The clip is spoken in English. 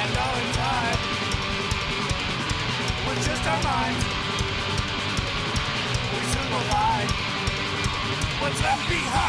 And all in time, with just our minds, we soon will find what's left behind.